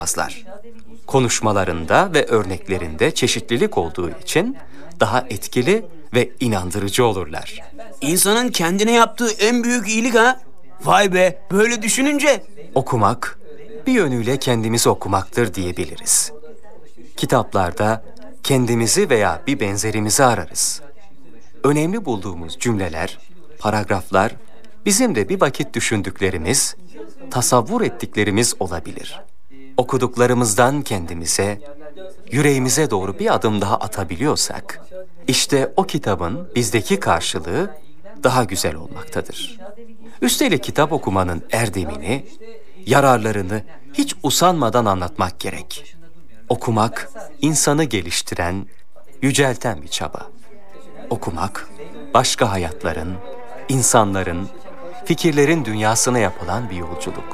azlar. Konuşmalarında ve örneklerinde çeşitlilik olduğu için daha etkili ve inandırıcı olurlar. İnsanın kendine yaptığı en büyük iyilik ha. Vay be, böyle düşününce. Okumak, bir yönüyle kendimizi okumaktır diyebiliriz. Kitaplarda kendimizi veya bir benzerimizi ararız. Önemli bulduğumuz cümleler, paragraflar, bizim de bir vakit düşündüklerimiz, tasavvur ettiklerimiz olabilir. Okuduklarımızdan kendimize, yüreğimize doğru bir adım daha atabiliyorsak, işte o kitabın bizdeki karşılığı daha güzel olmaktadır. Üstelik kitap okumanın erdemini, yararlarını hiç usanmadan anlatmak gerek. Okumak, insanı geliştiren, yücelten bir çaba. Okumak, başka hayatların, insanların, fikirlerin dünyasına yapılan bir yolculuk.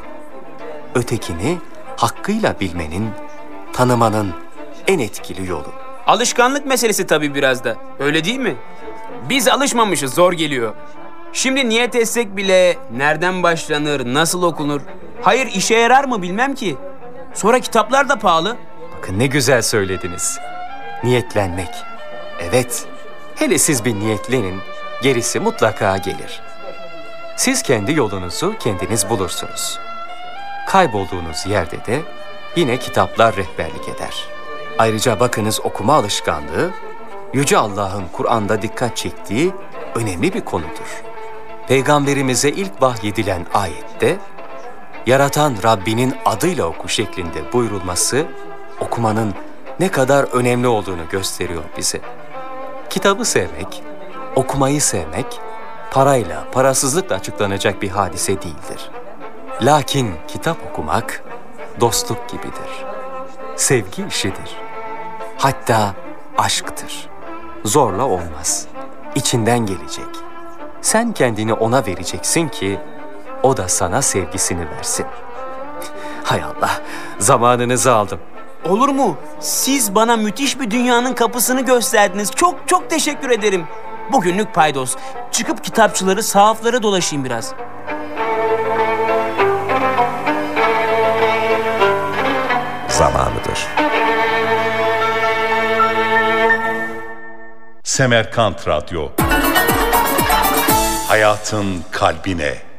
Ötekini hakkıyla bilmenin, tanımanın en etkili yolu. Alışkanlık meselesi tabii biraz da. Öyle değil mi? Biz alışmamışız, zor geliyor. Şimdi niyet etsek bile nereden başlanır, nasıl okunur? Hayır, işe yarar mı bilmem ki. Sonra kitaplar da pahalı. Bakın ne güzel söylediniz. Niyetlenmek. Evet, hele siz bir niyetlenin, gerisi mutlaka gelir. Siz kendi yolunuzu kendiniz bulursunuz. Kaybolduğunuz yerde de yine kitaplar rehberlik eder. Ayrıca bakınız okuma alışkanlığı, Yüce Allah'ın Kur'an'da dikkat çektiği önemli bir konudur. Peygamberimize ilk vahyedilen ayette, yaratan Rabbinin adıyla oku şeklinde buyurulması, okumanın ne kadar önemli olduğunu gösteriyor bize. Kitabı sevmek, okumayı sevmek, parayla, parasızlıkla açıklanacak bir hadise değildir. Lakin kitap okumak, dostluk gibidir. Sevgi işidir. Hatta aşktır. Zorla olmaz. İçinden gelecek. Sen kendini ona vereceksin ki, o da sana sevgisini versin. Hay Allah, zamanınızı aldım. Olur mu? Siz bana müthiş bir dünyanın kapısını gösterdiniz. Çok çok teşekkür ederim. Bugünlük paydos. Çıkıp kitapçıları, sahafları dolaşayım biraz. Zamanıdır. Semerkant Radyo. Hayatın kalbine.